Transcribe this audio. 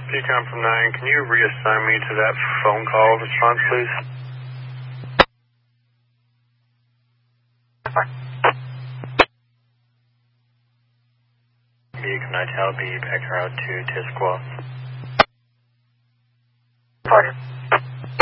Pecan from 9, can you reassign me to that phone call response, please? Beacon Nightel, be back out to Tisquo. Pardon?